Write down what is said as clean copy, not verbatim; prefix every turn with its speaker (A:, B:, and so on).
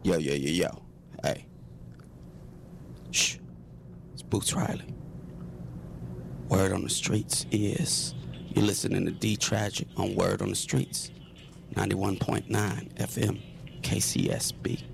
A: Yo. Hey. Shh. It's Boots Riley. Word on the Streets is you're listening to D Tragic on Word on the Streets, 91.9 FM, KCSB.